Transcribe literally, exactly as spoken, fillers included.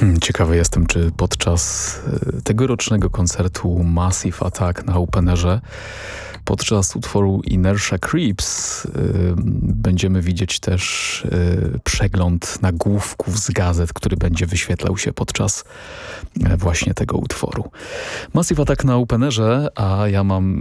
Ciekawy jestem, czy podczas tegorocznego koncertu Massive Attack na Openerze, podczas utworu Inertia Creeps, y, będziemy widzieć też y, przegląd nagłówków z gazet, który będzie wyświetlał się podczas y, właśnie tego utworu. Massive Attack na Openerze, a ja mam